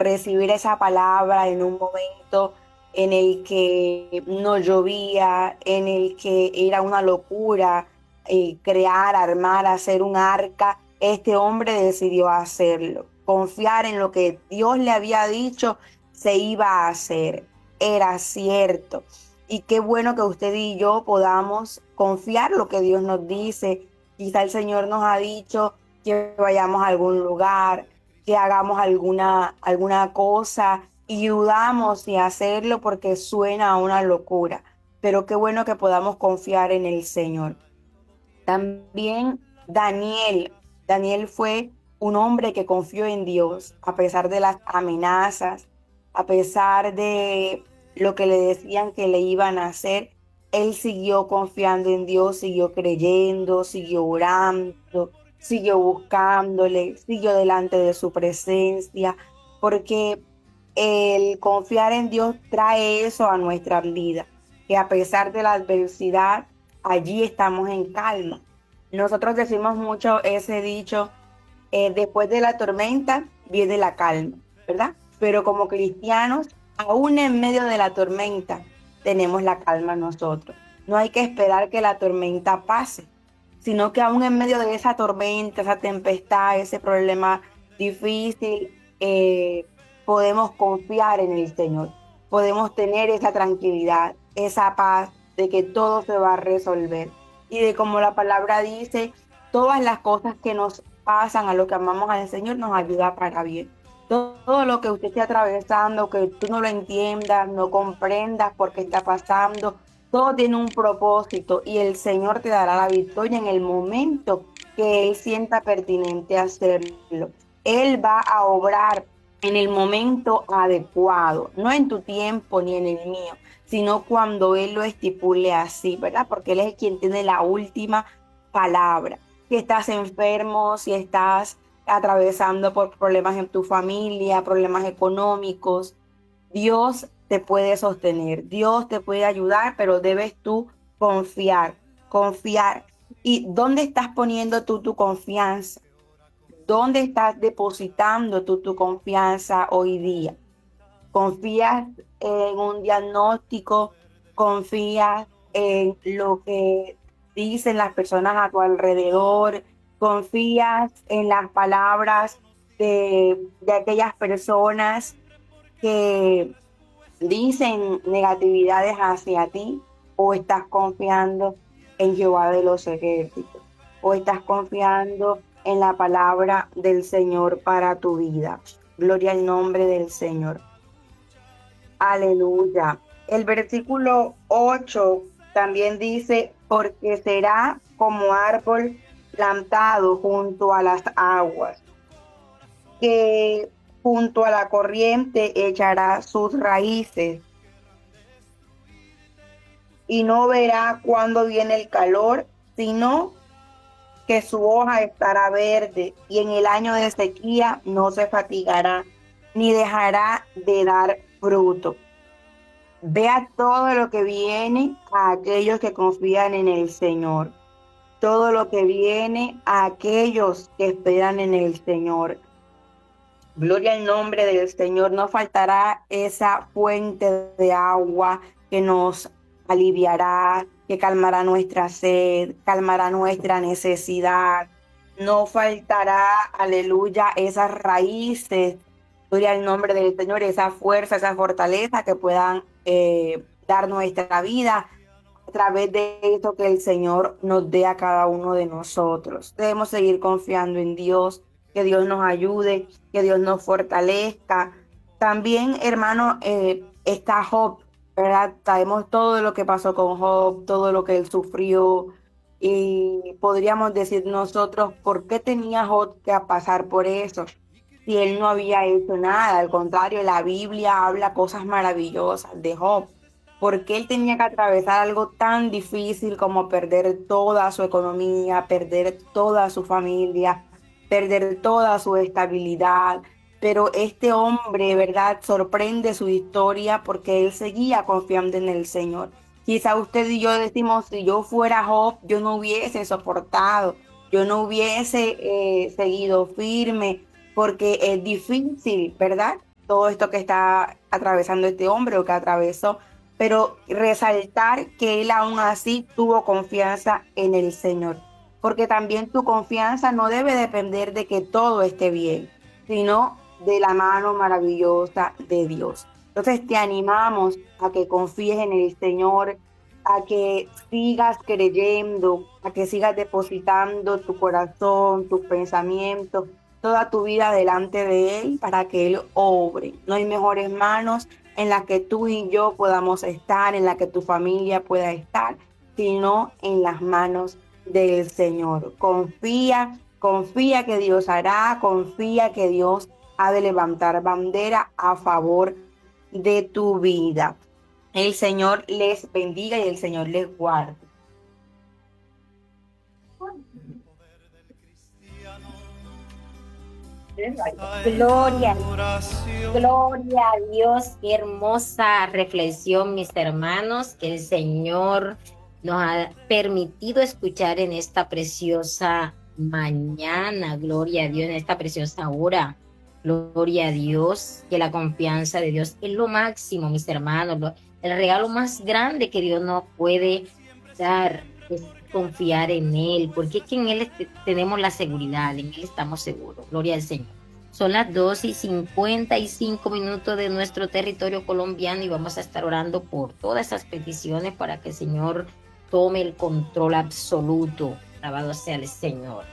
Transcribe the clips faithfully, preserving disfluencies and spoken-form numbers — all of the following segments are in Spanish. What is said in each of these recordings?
recibir esa palabra en un momento en el que no llovía, en el que era una locura eh, crear, armar, hacer un arca. Este hombre decidió hacerlo, confiar en lo que Dios le había dicho se iba a hacer, era cierto. Y qué bueno que usted y yo podamos confiar lo que Dios nos dice. Quizá el Señor nos ha dicho que vayamos a algún lugar, que hagamos alguna, alguna cosa y dudamos de hacerlo porque suena a una locura. Pero qué bueno que podamos confiar en el Señor. También Daniel. Daniel fue un hombre que confió en Dios a pesar de las amenazas, a pesar de lo que le decían que le iban a hacer. Él siguió confiando en Dios, siguió creyendo, siguió orando, siguió buscándole, siguió delante de su presencia, porque el confiar en Dios trae eso a nuestra vida, que a pesar de la adversidad, allí estamos en calma. Nosotros decimos mucho ese dicho, eh, después de la tormenta viene la calma, ¿verdad? Pero como cristianos, aún en medio de la tormenta, tenemos la calma nosotros. No hay que esperar que la tormenta pase, sino que aún en medio de esa tormenta, esa tempestad, ese problema difícil, eh, podemos confiar en el Señor. Podemos tener esa tranquilidad, esa paz de que todo se va a resolver. Y de como la palabra dice, todas las cosas que nos pasan a los que amamos al Señor nos ayuda para bien. Todo, todo lo que usted esté atravesando, que tú no lo entiendas, no comprendas por qué está pasando, todo tiene un propósito y el Señor te dará la victoria en el momento que Él sienta pertinente hacerlo. Él va a obrar en el momento adecuado, no en tu tiempo ni en el mío, sino cuando Él lo estipule así, ¿verdad? Porque Él es quien tiene la última palabra. Si estás enfermo, si estás atravesando por problemas en tu familia, problemas económicos, Dios te puede sostener, Dios te puede ayudar, pero debes tú confiar, confiar. ¿Y dónde estás poniendo tú tu confianza? ¿Dónde estás depositando tú tu confianza hoy día? ¿Confías en un diagnóstico? ¿Confías en lo que dicen las personas a tu alrededor? ¿Confías en las palabras de, de aquellas personas que dicen negatividades hacia ti? ¿O estás confiando en Jehová de los ejércitos? ¿O estás confiando en la palabra del Señor para tu vida? Gloria al nombre del Señor. Aleluya. El versículo ocho también dice, porque será como árbol plantado junto a las aguas, que junto a la corriente echará sus raíces y no verá cuándo viene el calor, sino que su hoja estará verde y en el año de sequía no se fatigará ni dejará de dar fruto. Vea todo lo que viene a aquellos que confían en el Señor. Todo lo que viene a aquellos que esperan en el Señor. Gloria al nombre del Señor. No faltará esa fuente de agua que nos aliviará, que calmará nuestra sed, calmará nuestra necesidad. No faltará, aleluya, esas raíces. Gloria al nombre del Señor, esa fuerza, esa fortaleza que puedan eh, dar nuestra vida a través de esto que el Señor nos dé a cada uno de nosotros. Debemos seguir confiando en Dios, que Dios nos ayude, que Dios nos fortalezca. También, hermano, eh, está Job, ¿verdad? Sabemos todo lo que pasó con Job, todo lo que él sufrió, y podríamos decir nosotros, ¿por qué tenía Job que pasar por eso? Si él no había hecho nada, al contrario, la Biblia habla cosas maravillosas de Job. ¿Por qué él tenía que atravesar algo tan difícil como perder toda su economía, perder toda su familia, perder toda su estabilidad? Pero este hombre, ¿verdad? Sorprende su historia porque él seguía confiando en el Señor. Quizá usted y yo decimos, si yo fuera Job, yo no hubiese soportado, yo no hubiese eh, seguido firme, porque es difícil, ¿verdad? todo esto que está atravesando este hombre o que atravesó, pero resaltar que él aún así tuvo confianza en el Señor, porque también tu confianza no debe depender de que todo esté bien, sino de la mano maravillosa de Dios. Entonces te animamos a que confíes en el Señor, a que sigas creyendo, a que sigas depositando tu corazón, tus pensamientos, toda tu vida delante de Él para que Él obre. No hay mejores manos en las que tú y yo podamos estar, en la que tu familia pueda estar, sino en las manos del Señor. Confía, confía que Dios hará, confía que Dios ha de levantar bandera a favor de tu vida. El Señor les bendiga y el Señor les guarde. Gloria, gloria a Dios, qué hermosa reflexión, mis hermanos, que el Señor nos ha permitido escuchar en esta preciosa mañana. Gloria a Dios, en esta preciosa hora. Gloria a Dios, que la confianza de Dios es lo máximo, mis hermanos. Lo, el regalo más grande que Dios nos puede dar es confiar en Él, porque es que en Él tenemos la seguridad, en Él estamos seguros. Gloria al Señor. Son las dos y cincuenta y cinco minutos de nuestro territorio colombiano y vamos a estar orando por todas esas peticiones para que el Señor tome el control absoluto. Alabado sea el Señor.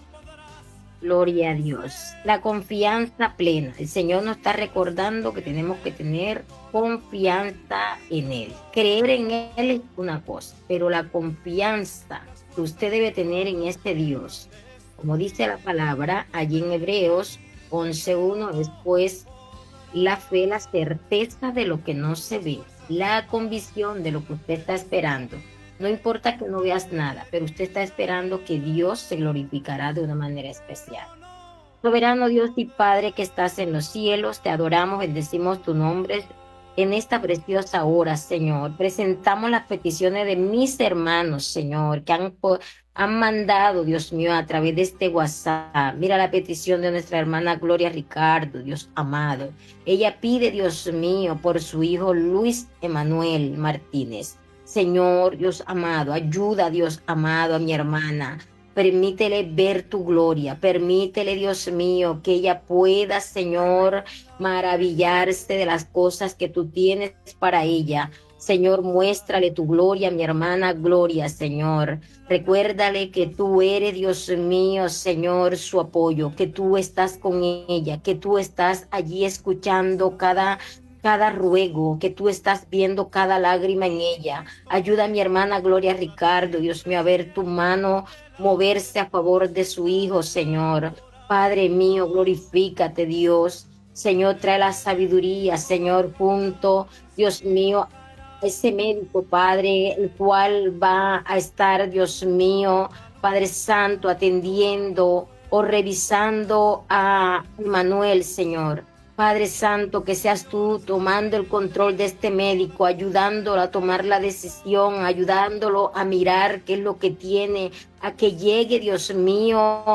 Gloria a Dios. La confianza plena. El Señor nos está recordando que tenemos que tener confianza en Él. Creer en Él es una cosa, pero la confianza que usted debe tener en este Dios, como dice la palabra allí en Hebreos once uno, después la fe, la certeza de lo que no se ve, la convicción de lo que usted está esperando. No importa que no veas nada, pero usted está esperando que Dios se glorificará de una manera especial. Soberano Dios y Padre que estás en los cielos, te adoramos, bendecimos tu nombre en esta preciosa hora, Señor. Presentamos las peticiones de mis hermanos, Señor, que han, han mandado, Dios mío, a través de este WhatsApp. Mira la petición de nuestra hermana Gloria Ricardo, Dios amado. Ella pide, Dios mío, por su hijo Luis Emanuel Martínez. Señor, Dios amado, ayuda, Dios amado, a mi hermana. Permítele ver tu gloria, permítele, Dios mío, que ella pueda, Señor, maravillarse de las cosas que tú tienes para ella. Señor, muéstrale tu gloria, mi hermana Gloria, Señor. Recuérdale que tú eres, Dios mío, Señor, su apoyo, que tú estás con ella, que tú estás allí escuchando cada cada ruego, que tú estás viendo cada lágrima en ella. Ayuda a mi hermana Gloria Ricardo, Dios mío, a ver tu mano moverse a favor de su hijo, Señor. Padre mío, glorifícate, Dios. Señor, trae la sabiduría, Señor, junto, Dios mío, a ese médico, Padre, el cual va a estar, Dios mío, Padre Santo, atendiendo o revisando a Manuel, Señor. Padre Santo, que seas tú tomando el control de este médico, ayudándolo a tomar la decisión, ayudándolo a mirar qué es lo que tiene, a que llegue, Dios mío,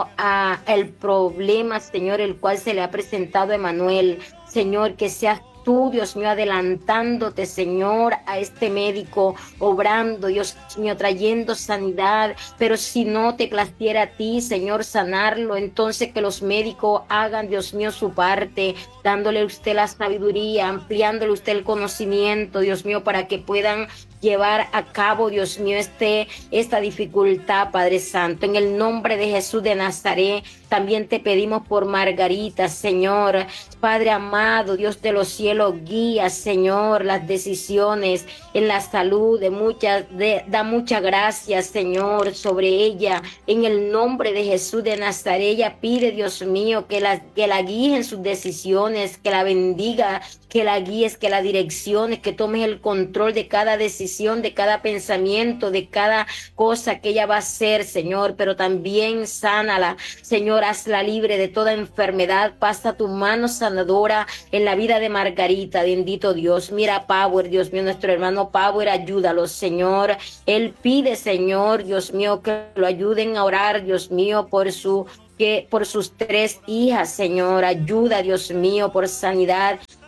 a el problema, Señor, el cual se le ha presentado a Emanuel. Señor, que seas tú, Dios mío, adelantándote, Señor, a este médico, obrando, Dios mío, trayendo sanidad, pero si no te placiera a ti, Señor, sanarlo, entonces que los médicos hagan, Dios mío, su parte, dándole a usted la sabiduría, ampliándole a usted el conocimiento, Dios mío, para que puedan llevar a cabo, Dios mío, este, esta dificultad, Padre Santo. En el nombre de Jesús de Nazaret, también te pedimos por Margarita, Señor. Padre amado, Dios de los cielos, guía, Señor, las decisiones en la salud de muchas, de, da muchas gracias, Señor, sobre ella. En el nombre de Jesús de Nazaret, ella pide, Dios mío, que la, que la guíe en sus decisiones, que la bendiga, que la guíes, que la direcciones, que tomes el control de cada decisión, de cada pensamiento, de cada cosa que ella va a hacer, Señor, pero también sánala, Señor, hazla libre de toda enfermedad, pasa tu mano sanadora en la vida de Margarita, bendito Dios. Mira a Power, Dios mío, nuestro hermano Power, ayúdalo, Señor. Él pide, Señor, Dios mío, que lo ayuden a orar, Dios mío, por su que por sus tres hijas, Señor, ayuda, Dios mío, por sanidad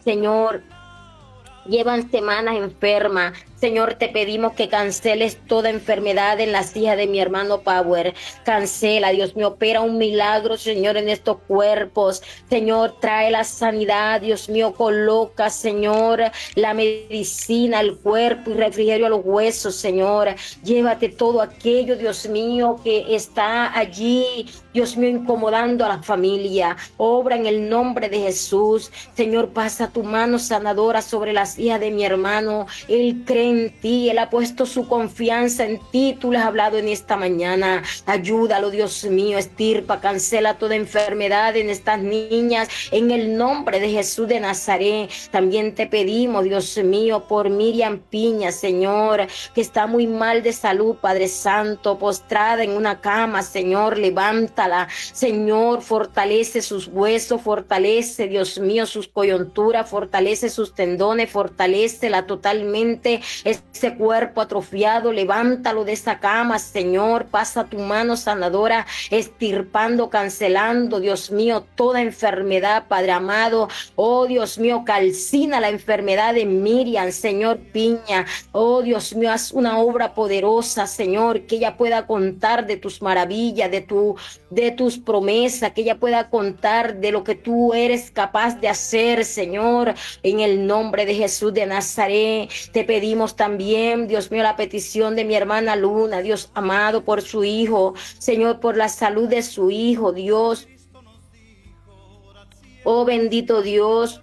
Señor, llevan semanas enfermas. Señor, te pedimos que canceles toda enfermedad en las hijas de mi hermano Power. Cancela, Dios mío, opera un milagro, Señor, en estos cuerpos. Señor, trae la sanidad, Dios mío, coloca, Señor, la medicina al cuerpo y refrigerio a los huesos, Señor. Llévate todo aquello, Dios mío, que está allí, Dios mío, incomodando a la familia. Obra en el nombre de Jesús. Señor, pasa tu mano sanadora sobre las hijas de mi hermano. Él cree en ti, Él ha puesto su confianza en ti, tú le has hablado en esta mañana. Ayúdalo, Dios mío, estirpa, cancela toda enfermedad en estas niñas, en el nombre de Jesús de Nazaret. También te pedimos, Dios mío, por Miriam Piña, Señor, que está muy mal de salud, Padre Santo, postrada en una cama, Señor, levántala, Señor, fortalece sus huesos, fortalece, Dios mío, sus coyunturas, fortalece sus tendones, fortalécela totalmente. Ese cuerpo atrofiado, levántalo de esa cama, Señor, pasa tu mano sanadora, estirpando, cancelando, Dios mío, toda enfermedad, Padre amado. Oh, Dios mío, calcina la enfermedad de Miriam, Señor Piña. Oh, Dios mío, haz una obra poderosa, Señor, que ella pueda contar de tus maravillas, de, tu, de tus promesas, que ella pueda contar de lo que tú eres capaz de hacer, Señor, en el nombre de Jesús de Nazaret. Te pedimos también, Dios mío, la petición de mi hermana Luna, Dios amado, por su hijo, Señor, por la salud de su hijo, Dios. Oh, bendito Dios,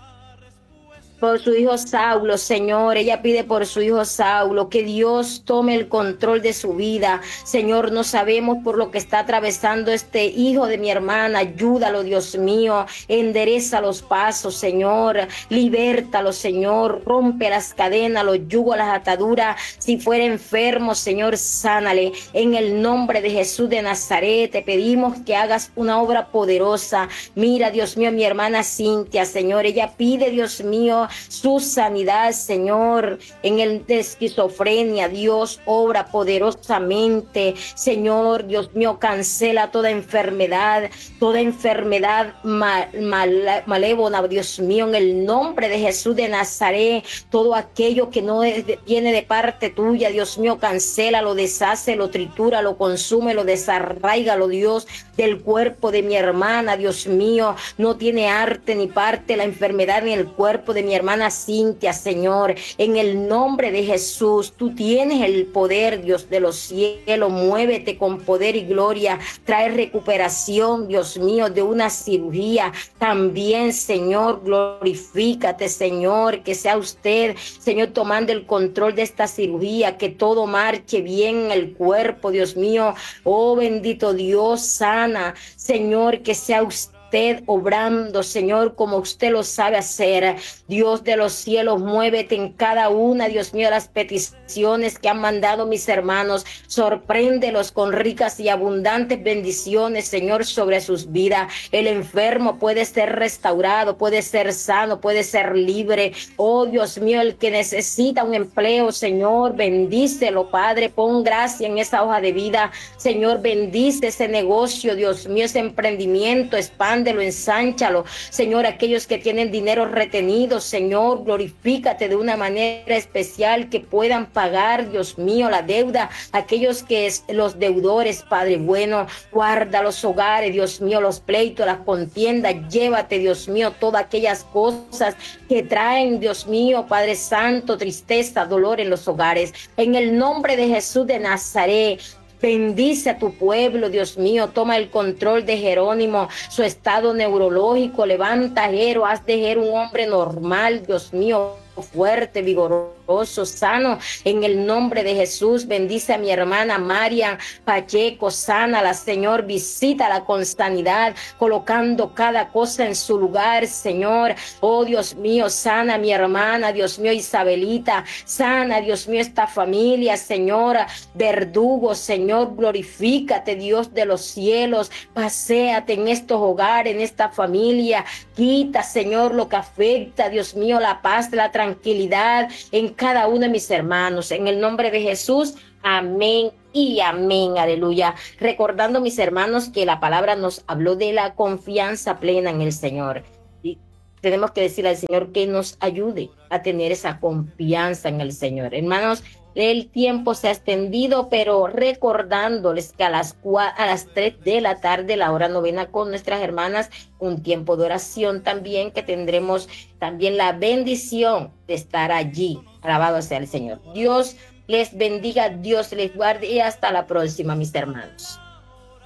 por su hijo Saulo, Señor, ella pide por su hijo Saulo, que Dios tome el control de su vida. Señor, no sabemos por lo que está atravesando este hijo de mi hermana, ayúdalo, Dios mío, endereza los pasos, Señor, libértalo, Señor, rompe las cadenas, los yugos, las ataduras. Si fuera enfermo, Señor, sánale, en el nombre de Jesús de Nazaret. Te pedimos que hagas una obra poderosa. Mira, Dios mío, mi hermana Cintia, Señor, ella pide, Dios mío, su sanidad, Señor, en el de esquizofrenia. Dios, obra poderosamente, Señor, Dios mío, cancela toda enfermedad, toda enfermedad mal, mal, malévola, Dios mío, en el nombre de Jesús de Nazaret. Todo aquello que no es de, viene de parte tuya, Dios mío, cancela, lo deshace, lo tritura, lo consume, lo desarraigalo, Dios, del cuerpo de mi hermana, Dios mío. No tiene arte ni parte la enfermedad en el cuerpo de mi hermana Cintia, Señor, en el nombre de Jesús. Tú tienes el poder, Dios de los cielos, muévete con poder y gloria, trae recuperación, Dios mío, de una cirugía. También, Señor, glorifícate, Señor, que sea usted, Señor, tomando el control de esta cirugía, que todo marche bien en el cuerpo, Dios mío. Oh, bendito Dios, sana, Señor, que sea usted usted obrando, Señor, como usted lo sabe hacer. Dios de los cielos, muévete en cada una, Dios mío, las peticiones que han mandado mis hermanos. Sorpréndelos con ricas y abundantes bendiciones, Señor, sobre sus vidas. El enfermo puede ser restaurado, puede ser sano, puede ser libre. Oh, Dios mío, el que necesita un empleo, Señor, bendícelo, Padre. Pon gracia en esa hoja de vida. Señor, bendice ese negocio, Dios mío, ese emprendimiento, expande expándelo, ensánchalo. Señor, aquellos que tienen dinero retenido, Señor, glorifícate de una manera especial, que puedan pagar, Dios mío, la deuda. Aquellos que es, los deudores, Padre bueno, guarda los hogares, Dios mío, los pleitos, las contiendas. Llévate, Dios mío, todas aquellas cosas que traen, Dios mío, Padre Santo, tristeza, dolor en los hogares. En el nombre de Jesús de Nazaret, bendice a tu pueblo, Dios mío. Toma el control de Jerónimo, su estado neurológico. Levanta a Jero, haz de Jero un hombre normal, Dios mío, fuerte, vigoroso, sano, en el nombre de Jesús. Bendice a mi hermana Marian Pacheco, sánala, Señor, visítala con sanidad, colocando cada cosa en su lugar, Señor. Oh, Dios mío, sana a mi hermana, Dios mío, Isabelita, sana, Dios mío, esta familia, Señora, Verdugo, Señor, glorifícate, Dios de los cielos, paséate en estos hogares, en esta familia, quita, Señor, lo que afecta, Dios mío, la paz, la tranquilidad, tranquilidad en cada uno de mis hermanos, en el nombre de Jesús, amén y amén, aleluya. Recordando, mis hermanos, que la palabra nos habló de la confianza plena en el Señor. tenemos que decirle al Señor que nos ayude a tener esa confianza en el Señor. Hermanos, el tiempo se ha extendido, pero recordándoles que a las, a las tres de la tarde, la hora novena con nuestras hermanas, un tiempo de oración también, que tendremos también la bendición de estar allí. Alabado sea el Señor. Dios les bendiga, Dios les guarde y hasta la próxima, mis hermanos.